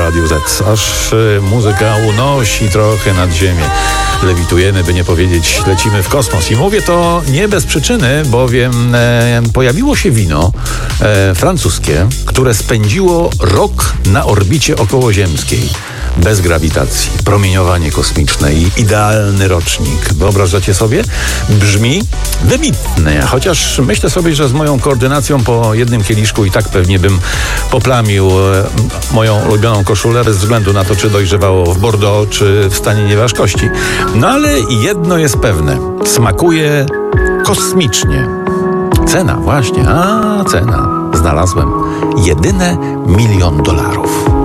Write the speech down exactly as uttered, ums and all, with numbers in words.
Radiu Z. Aż y, muzyka unosi trochę nad ziemię. Lewitujemy, by nie powiedzieć, lecimy w kosmos. I mówię to nie bez przyczyny, bowiem e, pojawiło się wino e, francuskie, które spędziło rok na orbicie okołoziemskiej. Bez grawitacji, promieniowanie kosmiczne i idealny rocznik. Wyobrażacie sobie? Brzmi wybitnie, chociaż myślę sobie, że z moją koordynacją po jednym kieliszku i tak pewnie bym poplamił e, moją ulubioną koszulę, bez względu na to, czy dojrzewało w Bordeaux, czy w stanie nieważkości. No ale jedno jest pewne. Smakuje kosmicznie. Cena, właśnie, a cena. Znalazłem. Jedyne milion dolarów.